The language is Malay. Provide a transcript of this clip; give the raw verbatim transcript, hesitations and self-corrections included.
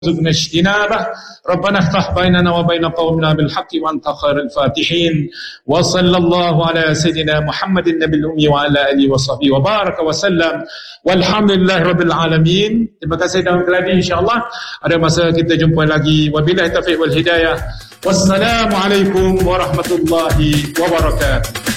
وارزقنا اجتنابه. ربنا افتح بيننا وبين قومنا بالحق وانت خير الفاتحين. وصلى الله على سيدنا محمد النبي الأمي وعلى آله وصحبه وبارك وسلم. Walhamdulillah Rabbil Alamin. Terima kasih dan keladi, insyaAllah ada masa kita jumpa lagi. Wabillahi taufiq wal hidayah. Wassalamualaikum warahmatullahi wabarakatuh.